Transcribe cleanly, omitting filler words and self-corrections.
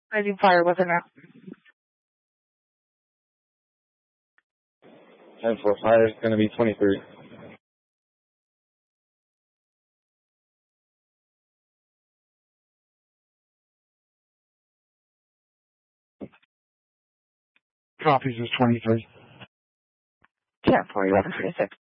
Rising fire, what's it now? 10-4 fire is going to be 23. Copies is 23. 10-4, 11-36.